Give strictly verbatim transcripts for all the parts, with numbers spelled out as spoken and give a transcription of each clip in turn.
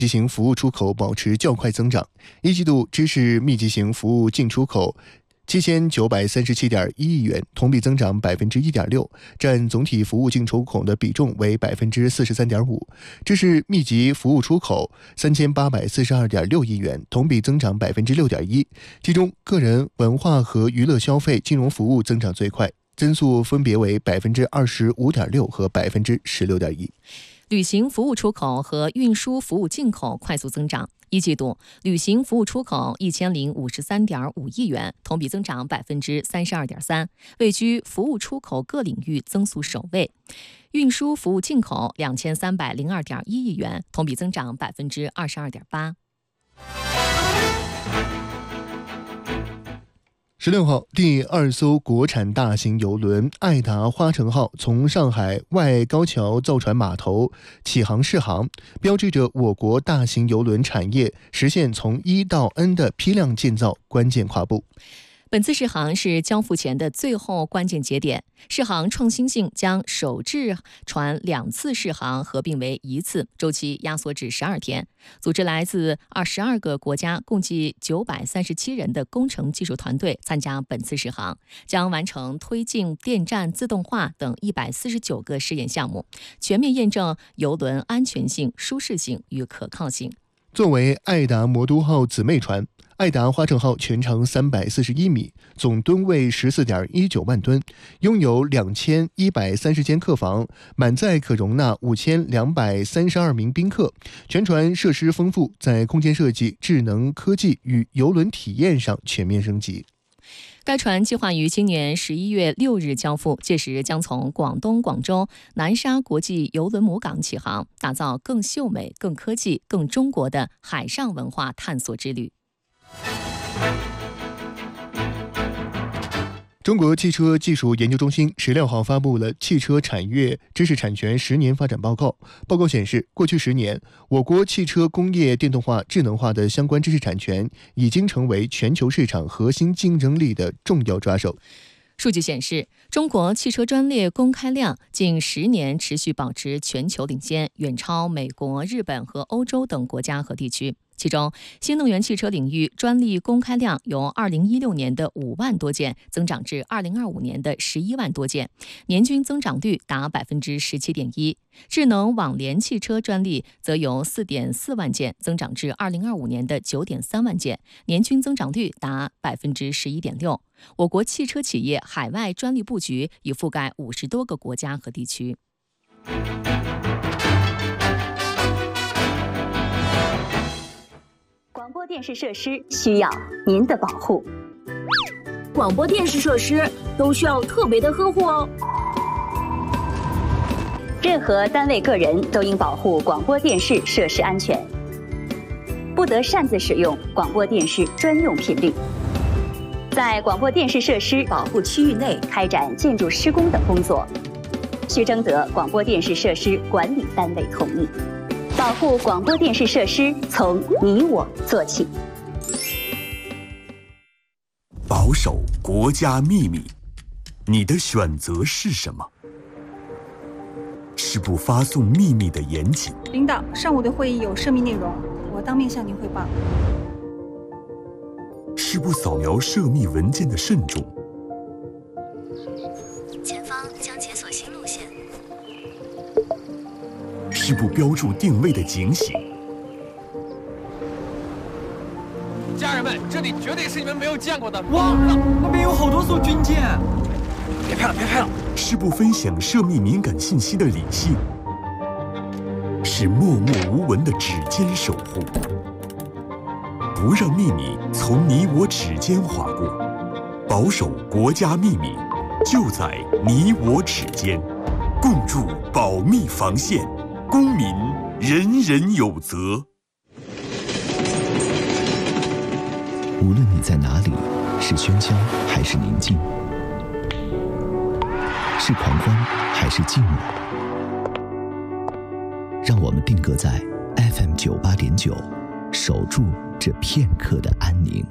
集型服务出口保持较快增长，一季度知识密集型服务进出口七千九百三十七点一亿元，同比增长百分之一点六，占总体服务进出口的比重为百分之四十三点五。知识密集服务出口三千八百四十二点六亿元，同比增长百分之六点一。其中，个人文化和娱乐消费金融服务增长最快，增速分别为百分之二十五点六和百分之十六点一。 旅行服务出口和运输服务进口快速增长。一季度，旅行服务出口一千零五十三点五亿元，同比增长百分之三十二点三，位居服务出口各领域增速首位。运输服务进口两千三百零二点一亿元，同比增长百分之二十二点八。 十六号，第二艘国产大型邮轮爱达花城号从上海外高桥造船码头起航试航，标志着我国大型邮轮产业实现从一到 N 的批量建造关键跨步。 本次试航是交付前的最后关键节点，试航创新性将首制船两次试航合并为一次，周期压缩至十二天。组织来自二十二个国家，共计九百三十七人的工程技术团队参加本次试航，将完成推进电站自动化等一百四十九个试验项目，全面验证邮轮安全性、舒适性与可靠性。 作为爱达魔都号姊妹船，爱达花城号全长三百四十一米，总吨位 十四点一九万吨，拥有两千一百三十间客房，满载可容纳五千两百三十二名宾客。全船设施丰富，在空间设计、智能科技与邮轮体验上全面升级。 该船计划于今年十一月六日交付，届时将从广东广州南沙国际邮轮母港起航，打造更秀美、更科技、更中国的海上文化探索之旅。 中国汽车技术研究中心十六号发布了汽车产业知识产权十年发展报告。报告显示，过去十年，我国汽车工业电动化、智能化的相关知识产权已经成为全球市场核心竞争力的重要抓手。 数据显示，中国汽车专利公开量近十年持续保持全球领先，远超美国、日本和欧洲等国家和地区。其中，新能源汽车领域专利公开量由二零一六年的五万多件增长至二零二五年的十一万多件，年均增长率达百分之十七点一。智能网联汽车专利则由四点四万件增长至二零二五年的九点三万件，年均增长率达百分之十一点六。我国汽车企业海外专利布局已覆盖五十多个国家和地区。 广播电视设施需要您的保护。 广播电视设施都需要特别的呵护哦。 任何单位个人都应保护广播电视设施安全，不得擅自使用广播电视专用频率。在广播电视设施保护区域内开展建筑施工等工作，需征得广播电视设施管理单位同意。保护广播电视设施，从你我做起。 保守国家秘密，你的选择是什么？是不发送秘密的严谨。 领导，上午的会议有涉密内容，我当面向您汇报。 是不扫描涉密文件的慎重。 前方将解锁新路线。 是不标注定位的警醒。 家人们，这里绝对是你们没有见过的。 哇，那边有好多艘军舰！ 别拍了，别拍了！ 是不分享涉密敏感信息的理性。是默默无闻的指尖守护。不让秘密从你我指尖划过，保守国家秘密，就在你我指尖。共筑保密防线，公民人人有责。 无论你在哪里，是喧嚣还是宁静，是狂欢还是静默，让我们定格在 F M 九八点九，守住这片刻的安宁。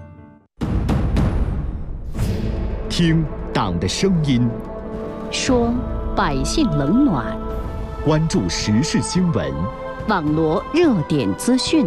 听党的声音， 说百姓冷暖， 关注时事新闻， 网罗热点资讯。